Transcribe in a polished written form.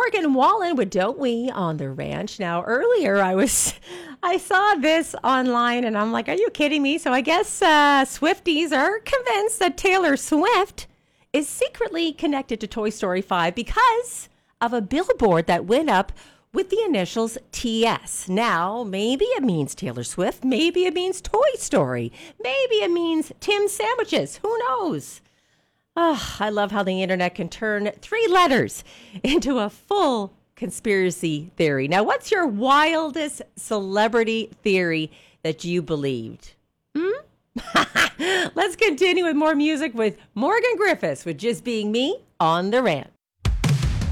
Morgan Wallen with Don't We on the Ranch. Now, earlier I saw this online and I'm like, are you kidding me? So I guess Swifties are convinced that Taylor Swift is secretly connected to Toy Story 5 because of a billboard that went up with the initials TS. Now, maybe it means Taylor Swift. Maybe it means Toy Story. Maybe it means Tim's Sandwiches. Who knows? Oh, I love how the internet can turn 3 letters into a full conspiracy theory. Now, what's your wildest celebrity theory that you believed? Let's continue with more music with Morgan Griffiths with Just Being Me on the Ranch.